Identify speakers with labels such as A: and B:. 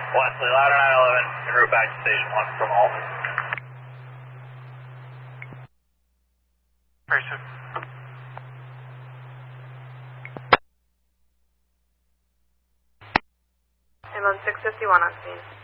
A: Wesley, louder 911, en route back to station 1 from Alton.
B: Person.
C: Ambulance 651 on scene.